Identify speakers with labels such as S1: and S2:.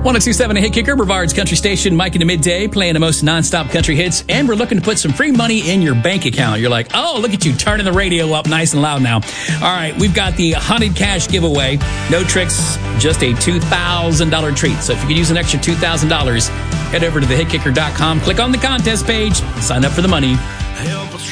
S1: 102.7 Hit Kicker, Brevard's country station, Mike in the midday, playing the most nonstop country hits, and we're looking to put some free money in your bank account. You're like, oh, look at you turning the radio up nice and loud now. All right, we've got the Haunted Cash giveaway. No tricks, just a $2,000 treat. So if you could use an extra $2,000, head over to thehitkicker.com, click on the contest page, sign up for the money.